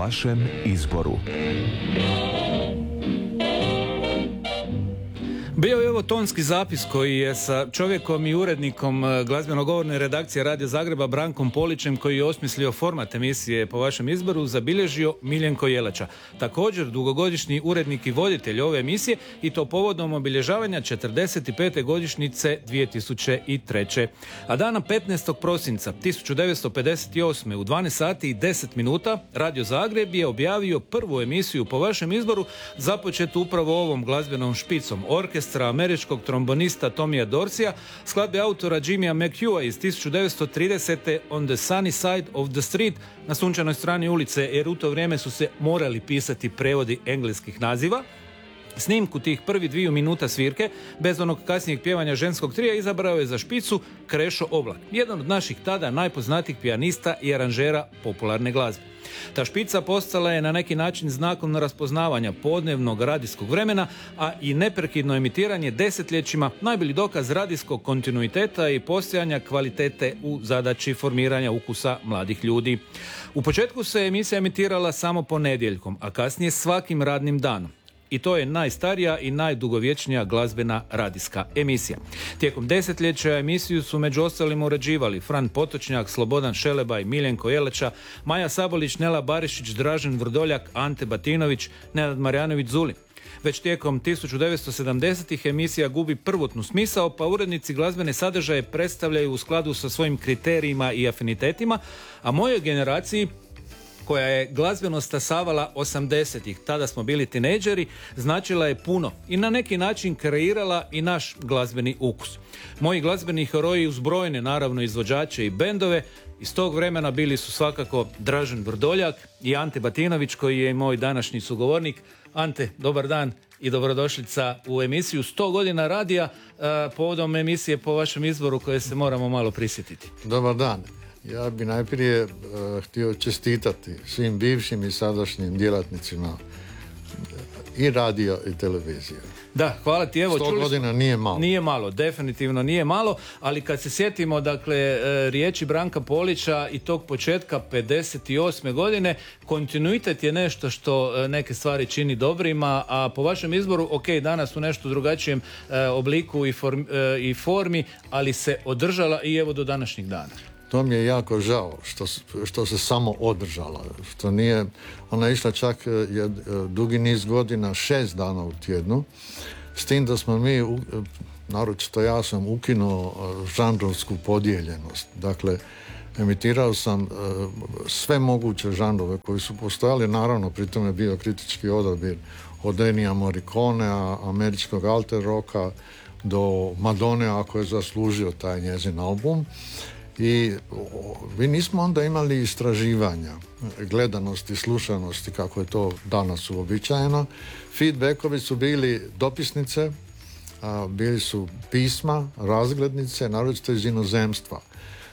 vašem izboru. Bio je ovo tonski zapis koji je sa čovjekom i urednikom glazbeno-govorne redakcije Radio Zagreba Brankom Polićem, koji je osmislio format emisije Po vašem izboru, zabilježio Miljenko Jelača. Također dugogodišnji urednik i voditelj ove emisije, i to povodom obilježavanja 45. godišnjice 2003. A dana 15. prosinca 1958. u 12 sati i 10 minuta Radio Zagreb je objavio prvu emisiju Po vašem izboru, započetu upravo ovom glazbenom špicom orkestra američkog trombonista Tomija Dorsija, skladbe autora Jimmya McHugha iz 1930. On the sunny side of the street, na sunčanoj strani ulice, jer u to vrijeme su se morali pisati prevodi engleskih naziva. Snimku tih prvi 2 minuta svirke, bez onog kasnijeg pjevanja ženskog trija, izabrao je za špicu Krešo Oblak, jedan od naših tada najpoznatijih pijanista i aranžera popularne glazbe. Ta špica postala je na neki način znakom raspoznavanja podnevnog radijskog vremena, a i neprekidno emitiranje desetljećima najbolji dokaz radijskog kontinuiteta i postojanja kvalitete u zadaći formiranja ukusa mladih ljudi. U početku se emisija emitirala samo ponedjeljkom, a kasnije svakim radnim danom. I to je najstarija i najdugovječnija glazbena radijska emisija. Tijekom desetljeća emisiju su među ostalim uređivali Fran Potočnjak, Slobodan Šelebaj, Miljenko Jelača, Maja Sabolić, Nela Barišić, Dražen Vrdoljak, Ante Batinović, Nenad Marjanović Zulin. Već tijekom 1970-ih emisija gubi prvotnu smisao, pa urednici glazbene sadržaje predstavljaju u skladu sa svojim kriterijima i afinitetima, a mojoj generaciji, koja je glazbeno stasavala 80-ih, tada smo bili tinejdžeri, značila je puno i na neki način kreirala i naš glazbeni ukus. Moji glazbeni heroji uz brojne, naravno, izvođače i bendove iz tog vremena bili su svakako Dražen Vrdoljak i Ante Batinović, koji je moj današnji sugovornik. Ante, dobar dan i dobrodošlica u emisiju 100 godina radija, povodom emisije Po vašem izboru, koje se moramo malo prisjetiti. Dobar dan. Ja bi najprije htio čestitati svim bivšim i sadašnjim djelatnicima i radija i televizije. Da, hvala ti. Evo, 100 godina nije malo. Nije malo, definitivno nije malo, ali kad se sjetimo, dakle, riječi Branka Polića i tog početka 58. godine, kontinuitet je nešto što neke stvari čini dobrima, a Po vašem izboru, ok, danas u nešto drugačijem obliku i formi, ali se održala i evo do današnjih dana. To mi je jako žao što se samo održala, što nije, ona je išla čak dugi niz godina, 6 dana u tjednu, s tim da smo mi, naročito ja sam ukinuo žanrovsku podijeljenost. Dakle, emitirao sam sve moguće žanrove koji su postojali, naravno pritom je bio kritički odabir od Ennija Morriconea, američkog alter rocka, do Madone, ako je zaslužio taj njezin album. I mi nismo onda imali istraživanja, gledanosti, slušanosti, kako je to danas uobičajeno. Feedbackovi su bili dopisnice, bili su pisma, razglednice, naročito iz inozemstva.